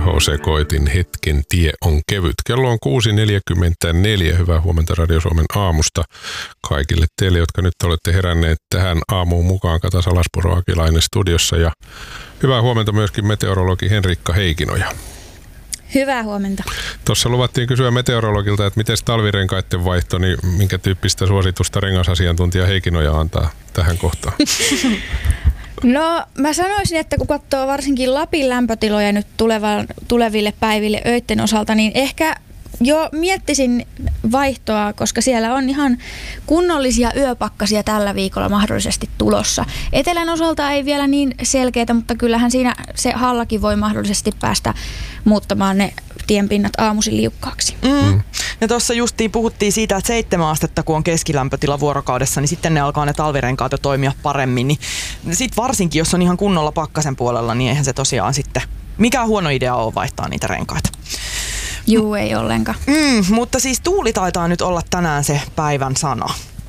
H.C. hetken tie on kevyt. Kello on 6.44. Hyvää huomenta Radio Suomen aamusta kaikille teille, jotka nyt olette heränneet tähän aamuun mukaan. Kata Salaspuro-Akilainen studiossa ja hyvää huomenta myöskin meteorologi Henrikka Heikinoja. Hyvää huomenta. Tuossa luvattiin kysyä meteorologilta, että miten talvirenkaiden vaihto, niin minkä tyyppistä suositusta rengasasiantuntija Heikinoja antaa tähän kohtaan? No mä sanoisin, että kun katsoo varsinkin Lapin lämpötiloja nyt tuleville päiville öitten osalta, niin ehkä jo miettisin vaihtoa, koska siellä on ihan kunnollisia yöpakkasia tällä viikolla mahdollisesti tulossa. Etelän osalta ei vielä niin selkeitä, mutta kyllähän siinä se hallakin voi mahdollisesti päästä muuttamaan ne tienpinnat aamuisin liukkaaksi. Ja tuossa justiin puhuttiin siitä, että 7 astetta kun on keskilämpötila vuorokaudessa, niin sitten ne alkaa ne talvirenkaat jo toimia paremmin. Niin sitten varsinkin, jos on ihan kunnolla pakkasen puolella, niin eihän se tosiaan sitten mikään huono idea ole vaihtaa niitä renkaita. Juu, ei ollenkaan. Mutta siis tuuli taitaa nyt olla tänään se päivän sana.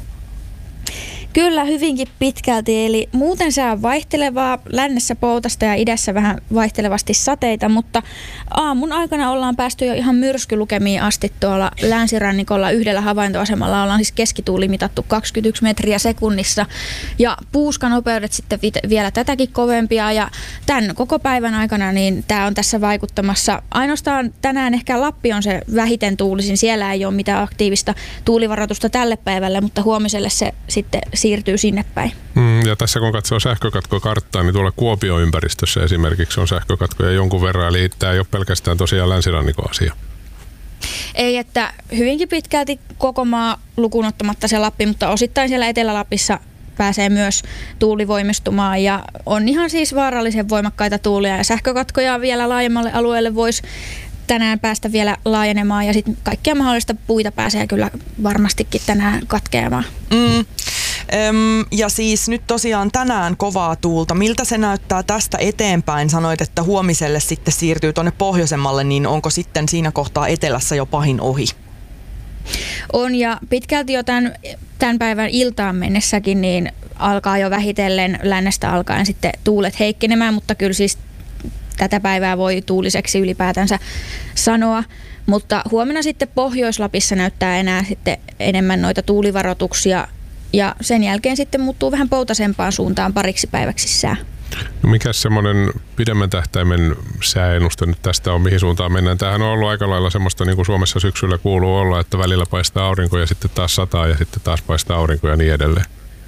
Kyllä, hyvinkin pitkälti. Eli muuten sää on vaihtelevaa, lännessä poutasta ja idässä vähän vaihtelevasti sateita, mutta aamun aikana ollaan päästy jo ihan myrskylukemiin asti tuolla länsirannikolla. Yhdellä havaintoasemalla ollaan siis keskituuli mitattu 21 metriä sekunnissa ja puuskanopeudet sitten vielä tätäkin kovempia ja tämän koko päivän aikana niin tämä on tässä vaikuttamassa. Ainoastaan tänään ehkä Lappi on se vähiten tuulisin, siellä ei ole mitään aktiivista tuulivaroitusta tälle päivälle, mutta huomiselle se sitten siirtyy sinne päin. Ja tässä kun katsoo sähkökatkokarttaa, niin tuolla Kuopion ympäristössä esimerkiksi on sähkökatkoja jonkun verran, eli tämä ei ole pelkästään tosiaan länsirannikon asia. Ei, että hyvinkin pitkälti koko maa lukuun ottamatta se Lappi, mutta osittain siellä Etelä-Lapissa pääsee myös tuuli voimistumaan ja on ihan siis vaarallisen voimakkaita tuulia ja sähkökatkoja vielä laajemmalle alueelle voisi tänään päästä vielä laajenemaan ja sitten kaikkia mahdollista puita pääsee kyllä varmastikin tänään katkeamaan. Ja siis nyt tosiaan tänään kovaa tuulta. Miltä se näyttää tästä eteenpäin? Sanoit, että huomiselle sitten siirtyy tuonne pohjoisemmalle, niin onko sitten siinä kohtaa etelässä jo pahin ohi? On ja pitkälti jo tämän päivän iltaan mennessäkin niin alkaa jo vähitellen lännestä alkaen sitten tuulet heikkenemään, mutta kyllä siis tätä päivää voi tuuliseksi ylipäätänsä sanoa. Mutta huomenna sitten Pohjois-Lapissa näyttää enää sitten enemmän noita tuulivaroituksia ja sen jälkeen sitten muuttuu vähän poutasempaan suuntaan pariksi päiväksi sää. No mikäs semmoinen pidemmän tähtäimen sääennuste nyt tästä on, mihin suuntaan mennään? Tämähän on ollut aika lailla semmoista, niin kuin Suomessa syksyllä kuuluu olla, että välillä paistaa aurinko ja sitten taas sataa ja sitten taas paistaa aurinko ja niin edelleen.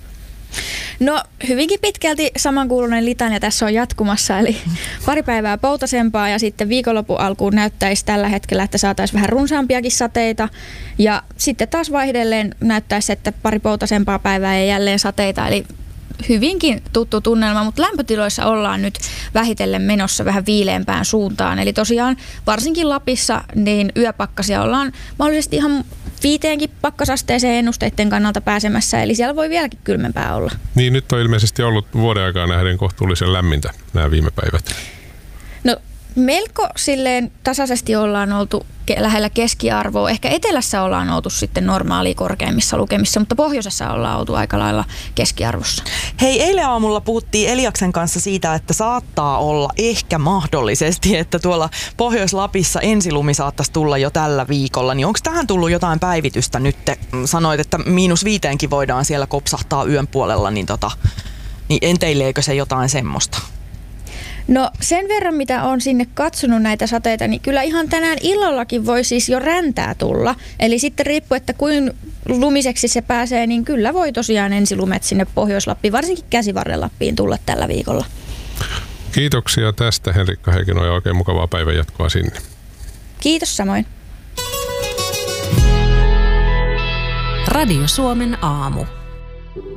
No hyvinkin pitkälti samankuuluinen litania tässä on jatkumassa, eli pari päivää poutasempaa ja sitten viikonlopun alkuun näyttäisi tällä hetkellä, että saataisiin vähän runsaampiakin sateita ja sitten taas vaihdelleen näyttäisi, että pari poutasempaa päivää ja jälleen sateita, eli hyvinkin tuttu tunnelma, mutta lämpötiloissa ollaan nyt vähitellen menossa vähän viileämpään suuntaan, eli tosiaan varsinkin Lapissa niin yöpakkasia ollaan mahdollisesti ihan 5 pakkasasteeseen ennusteiden kannalta pääsemässä, eli siellä voi vieläkin kylmempää olla. Niin, nyt on ilmeisesti ollut vuoden aikaa nähden kohtuullisen lämmintä nämä viime päivät. No melko silleen tasaisesti ollaan oltu lähellä keskiarvoa. Ehkä etelässä ollaan oltu sitten normaalia korkeimmissa lukemissa, mutta pohjoisessa ollaan oltu aika lailla keskiarvossa. Hei, eilen aamulla puhuttiin Eliaksen kanssa siitä, että saattaa olla ehkä mahdollisesti, että tuolla Pohjois-Lapissa ensilumi saattaisi tulla jo tällä viikolla. Niin onko tähän tullut jotain päivitystä nyt? Sanoit, että -5 voidaan siellä kopsahtaa yön puolella, niin enteileekö se jotain semmoista? No sen verran, mitä olen sinne katsonut näitä sateita, niin kyllä ihan tänään illallakin voi siis jo räntää tulla. Eli sitten riippuu, että kuin lumiseksi se pääsee, niin kyllä voi tosiaan ensilumet sinne Pohjois-Lappiin, varsinkin Käsivarren-Lappiin tulla tällä viikolla. Kiitoksia tästä Henrikka Heikinoja, oikein mukavaa päivän jatkoa sinne. Kiitos samoin. Radio Suomen aamu.